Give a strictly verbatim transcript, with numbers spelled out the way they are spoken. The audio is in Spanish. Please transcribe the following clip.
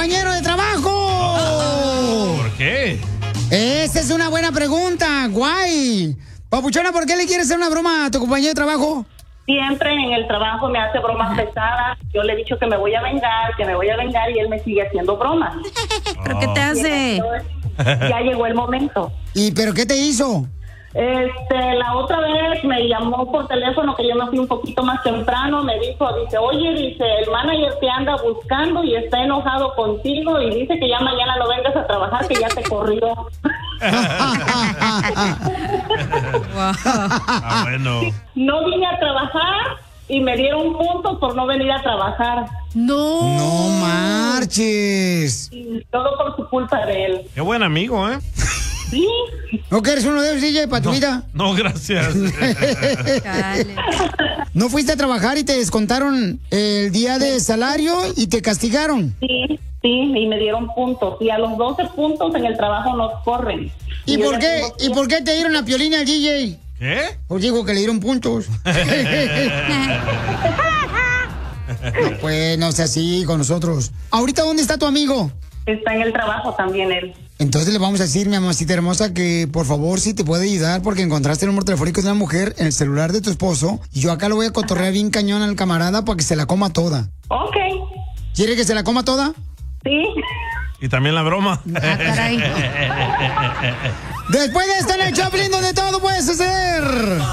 compañero de trabajo? ¿Por qué? Esa es una buena pregunta, guay. Papuchona, ¿por qué le quieres hacer una broma a tu compañero de trabajo? Siempre en el trabajo me hace bromas pesadas. Yo le he dicho que me voy a vengar, que me voy a vengar y él me sigue haciendo bromas. ¿Pero qué te hace? Ya llegó el momento. ¿Y pero qué te hizo? Este, la otra vez me llamó por teléfono, que yo me fui un poquito más temprano, me dijo, dice, oye, dice, el manager te anda buscando y está enojado contigo y dice que ya mañana no vengas a trabajar, que ya te corrió. Ah, bueno. No vine a trabajar y me dieron puntos por no venir a trabajar. No. No marches. Y todo por su culpa de él. Qué buen amigo, ¿eh? Sí. ¿No quieres uno de ellos, D J, para tu No, vida? no, gracias. ¿No fuiste a trabajar y te descontaron el día de salario y te castigaron? Sí, sí, y me dieron puntos. Y a los doce puntos en el trabajo nos corren. ¿Y, Y yo por ya qué? tengo ¿Y por qué te dieron la piolina al D J? ¿Qué? Pues digo que le dieron puntos. No, pues no sea así con nosotros. ¿Ahorita dónde está tu amigo? Está en el trabajo también él. Entonces le vamos a decir, mi mamacita hermosa, que por favor si te puede ayudar porque encontraste el número telefónico de una mujer en el celular de tu esposo y yo acá lo voy a cotorrear bien cañón al camarada para que se la coma toda. Ok. ¿Quiere que se la coma toda? Sí. Y también la broma. Ah, caray. Después de estar en el Choplin donde todo puede suceder.